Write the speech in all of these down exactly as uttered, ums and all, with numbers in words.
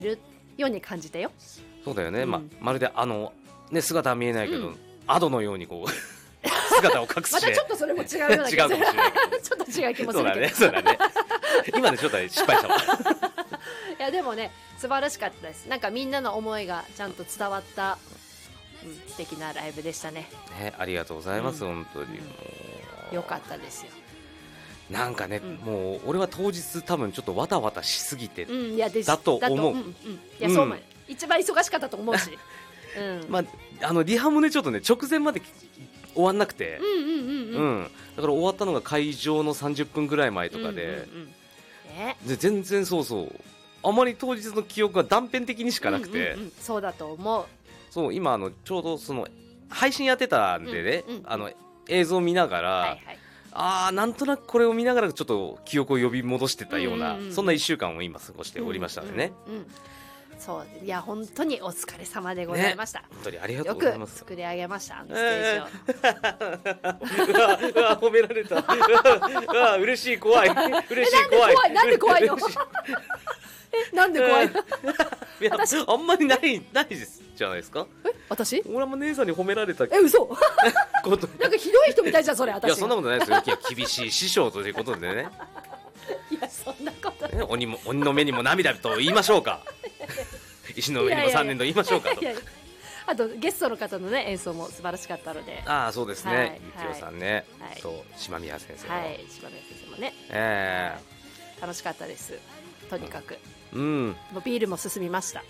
るように感じたよ。 そうだよね、 うん、 ま, まるであの、ね、姿は見えないけど、うん、アドのようにこう姿を隠してまたちょっとそれも違うような気がする違うかもしれないけどちょっと違う気もするけどそうだね、そうだね今でちょっと失敗したわいやでもね素晴らしかったです。なんかみんなの思いがちゃんと伝わった、うん、素敵なライブでしたね。 ね、ありがとうございます、うん、本当に、 うん、もうよかったですよ。 なんかね、うん、もう俺は当日多分ちょっとわたわたしすぎて、 うん、いやでだと思う、 うんうん、いやそうも、うん、一番忙しかったと思うし、うんまあ、あのリハもねちょっとね直前まで終わんなくて、 うんうんうんうん、 だから終わったのが会場のさんじゅっぷんぐらい前とかで、うんうんうんね、 で全然そうそうあまり当日の記憶が断片的にしかなくて、 うんうんうん、そうだと思う。 そう今あのちょうどその配信やってたんでね、うんうんうん、あの映像を見ながら、はいはい、あーなんとなくこれを見ながらちょっと記憶を呼び戻してたような、うんうんうん、そんないっしゅうかんを今過ごしておりましたのでね、 うんうんうん、そういや本当にお疲れ様でございました、 ね、本当にありがとうございます。 よく作り上げましたあのステージを、 えー、うわうわ褒められたうわ嬉しい怖い嬉しい怖いなんで怖いなんで怖いのえなんで怖いの、 えー、いやあんまりないないですじゃないですか。 え私俺も姉さんに褒められたえ嘘ことなんかひどい人みたいじゃんそれ私。 いやそんなことないですよ。いや厳しい師匠ということでねいやそんなことない、 ね、鬼も鬼の目にも涙と言いましょうか石の上にも三年と言いましょうかと。 いやいやいやあとゲストの方の、ね、演奏も素晴らしかったので。 ああそうですね、 はい、 ゆきおさんね、 はい、 と島宮先生も、 はい、島宮先生もね、 えー、楽しかったですとにかく、 うん、 もうビールも進みました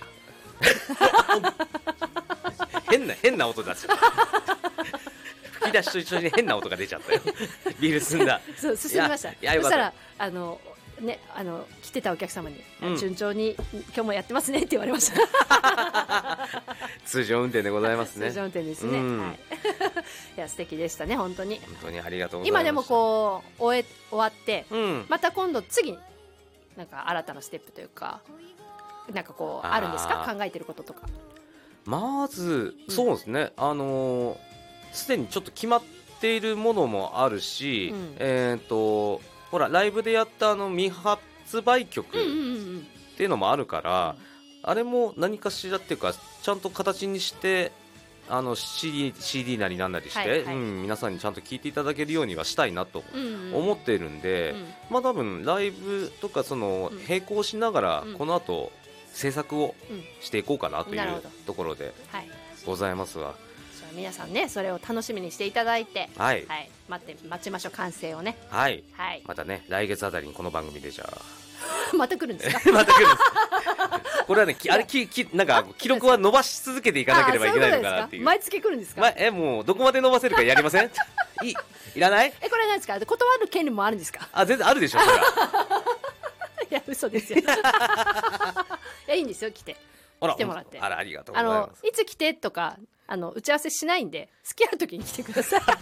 変な変な音出し吹き出しと一緒に変な音が出ちゃったよビール進んだそう進みました。 いやいやそしたらあのね、あの来てたお客様に、うん、順調に今日もやってますねって言われました通常運転でございますね。 通常運転ですね、うん、はい、いや素敵でしたね本当に本当にありがとうございます。 今でもこう終え終わって、 うん、 また今度次なんか新たなステップというかなんかこうあるんですか考えてることとか。 まずそうですね、うん、あのすでにちょっと決まっているものもあるし、うん、えっ、ー、とほらライブでやったあの未発売曲っていうのもあるから、うんうんうんうん、あれも何かしらっていうかちゃんと形にしてあの シーディー, シーディー なりなんなりして、はいはい、うん、皆さんにちゃんと聴いていただけるようにはしたいなと思っているんで、うんうん、まあ多分ライブとかその並行しながらこの後制作をしていこうかなというところでございますわ。 皆さんねそれを楽しみにしていただいて、 はいはい、待って待ちましょう完成をね、 はいはい、 またね来月あたりにこの番組でじゃあまた来るんですかまた来るんですこれはねあれききなんか記録は伸ばし続けていかなければいけないのかなっていう。 毎月来るんですか、 ま、えもうどこまで伸ばせるかやりませんい, いらないえこれなんですか断る権利もあるんですか。 あ全然あるでしょそれいや嘘ですよいやいいんですよ来て来てもらって。 あらありがとうございます。 あのいつ来てとかあの打ち合わせしないんで好きな時に来てください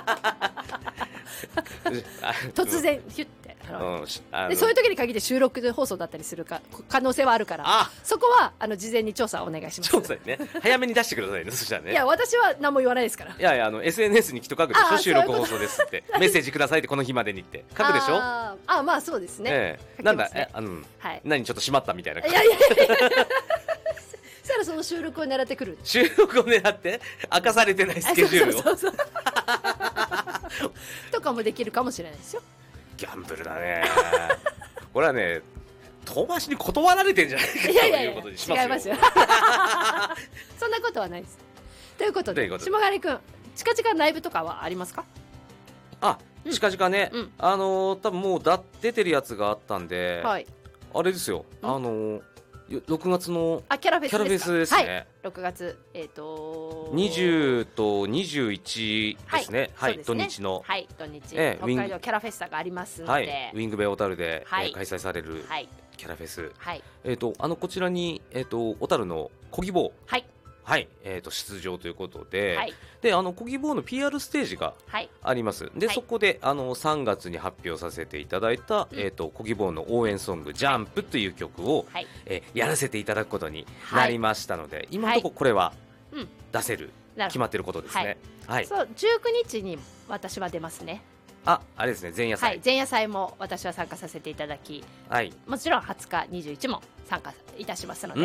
突然ヒュッて、うん、でそういう時に限って収録放送だったりするか可能性はあるからそこはあの事前に調査お願いします。 調査ね早めに出してくださいねそしたらね。 いや私は何も言わないですから。 いやいやあの エスエヌエス にきっと書くでしょ収録放送ですってメッセージくださいってこの日までにって書くでしょ。 ああまあそうですね、 ええ、なんだえあの、はい、何ちょっと閉まったみたいな。 いやいやいやそしたらその収録を狙ってくる。 収録を狙って明かされてないスケジュールをそうそうそうそうとかもできるかもしれないですよ。 ギャンブルだねこれはね遠回しに断られてんじゃないかということにしますよ。 違いますよそんなことはないです。ということで下狩くん近々ライブとかはありますか。 あ、うん、近々ね、うん、あのー、多分もうだ出てるやつがあったんで、はい、あれですよ、うん、あのーろくがつのあキャラフェスですか。 キャラフェスですね、 はい、ろくがつ、えー、とにじゅうとにじゅういちですね、はい、はい、土日の、 はい、土日、えー、北海道キャラフェスタがありますので、はい、 ウィングベイ小樽で、はい、えー、開催されるキャラフェス、はい、えー、とあのこちらに、えー、と小樽のコギボー、はいはい、えー、と出場ということで、はい、であのコギボーの ピーアール ステージがあります、はい、で、はい、そこであのさんがつに発表させていただいた、うん、えー、とコギボーの応援ソング「ジャンプ」という曲を、はい、えー、やらせていただくことになりましたので、はい、今のところこれは出せる、うん、決まっていることですね、 はいはい、そうじゅうくにちに私は出ますね。 ああれですね、前夜祭、 はい、前夜祭も私は参加させていただき、 はい、 もちろんはつかにじゅういちも参加いたしますので、